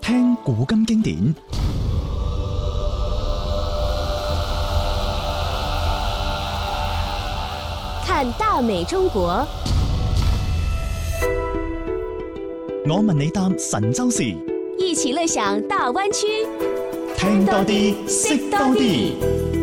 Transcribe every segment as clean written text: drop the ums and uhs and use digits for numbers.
聽古今經典， 看大美中國。 我問你答神州事， 一起樂享大灣區， 聽多啲，識多啲。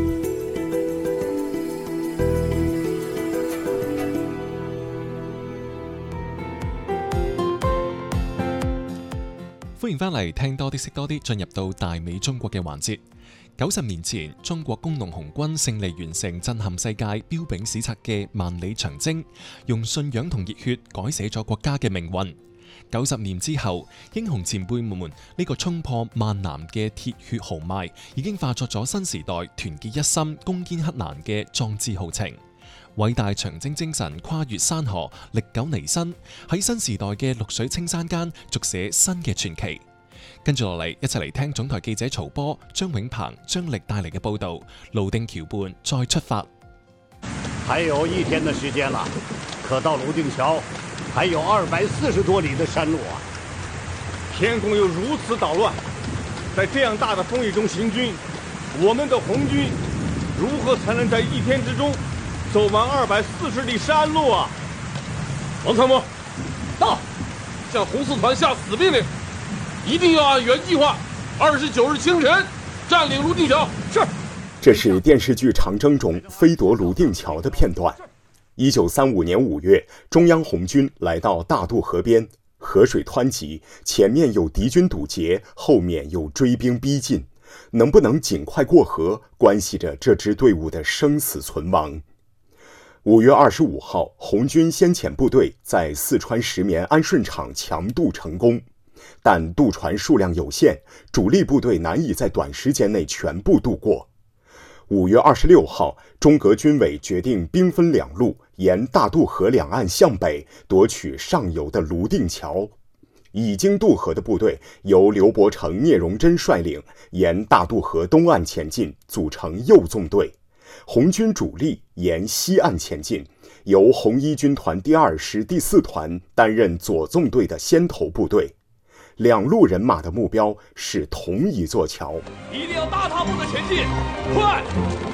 歡迎翻嚟聽多啲識多啲，進入到大美中國嘅環節。90年前，中國工農紅軍勝利完成震撼世界、彪炳史冊嘅萬里長征，用信仰同熱血改寫咗國家嘅命運。90年之後，英雄前輩們呢個衝破萬難嘅鐵血豪邁，已經化作咗新時代團結一心、攻堅克難嘅壯志豪情。偉大長征精神跨越山河，歷久彌新，喺新時代嘅綠水青山間續寫新嘅傳奇。跟住落嚟，一齊嚟聽總台記者曹波、張永鵬、張力帶嚟嘅報道。瀘定橋畔再出發， 還有一天的時間了，可到瀘定橋，還有240多里的山路啊！ 天空又如此搗亂，在這樣大的風雨中行軍，我們的紅軍如何才能在一天之中走完240里山路啊？王參謀，到，向紅四團下死命令，一定要按原計劃，29日清晨佔領瀘定橋。是。 這是電視劇《長征》中飛奪瀘定橋的片段。1935年5月，中央紅軍來到大渡河邊，河水湍急，前面有敵軍堵截，後面有追兵逼近，能不能盡快過河，關係着這支隊伍的生死存亡。5月25號，紅軍先遣部隊在四川石棉安順場強渡成功，但渡船數量有限，主力部隊難以在短時間內全部渡過。5月26號，中革軍委決定兵分兩路，沿大渡河兩岸向北奪取上游的瀘定橋。已經渡河的部隊由劉伯承、聶榮臻率領，沿大渡河東岸前進，組成右縱隊。紅軍主力沿西岸前進，由紅一軍團第2師第4團擔任左縱隊的先頭部隊。兩路人馬的目標是同一座橋， 一定要大踏步的前進，快！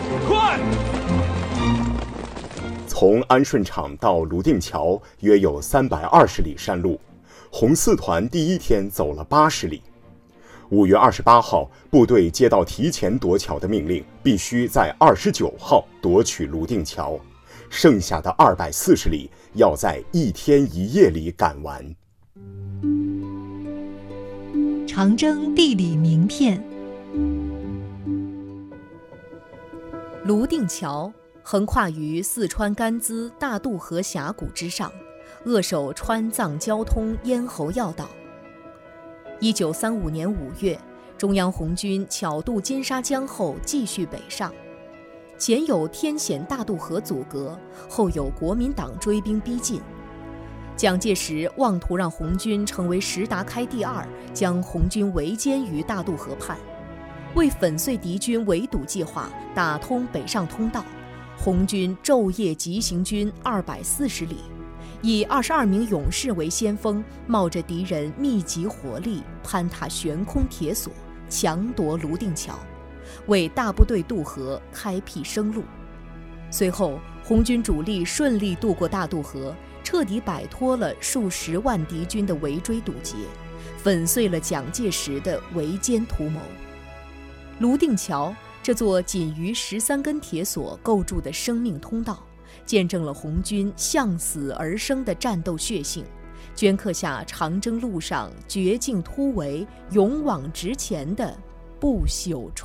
從安順場到瀘定橋約有320里山路，紅四團第一天走了80里。5月28號，部隊接到提前奪橋的命令，必須在29號奪取瀘定橋，剩下的240里要在1天1夜裏趕完。 長征地理名片。 瀘定橋橫跨於四川甘孜大渡河峽谷之上，扼守川藏交通咽喉要道。1935年5月，中央紅軍巧渡金沙江後繼續北上，前有天險大渡河阻隔，後有國民黨追兵逼近。蔣介石妄圖讓紅軍成為石達開第二，將紅軍圍殲於大渡河畔。為粉碎敵軍圍堵計劃，打通北上通道，紅軍晝夜急行軍240里，以22名勇士為先鋒，冒着敵人密集火力，攀塔懸空鐵索，強奪瀘定橋，為大部隊渡河開闢生路。隨後，紅軍主力順利渡過大渡河，徹底擺脫了數十萬敵軍的圍追堵截，粉碎了蔣介石的圍殲圖謀。瀘定橋這座僅於13根鐵索構築的生命通道，見證了紅軍向死而生的戰鬥血性，鐫刻下長征路上絕境突圍、勇往直前的不朽傳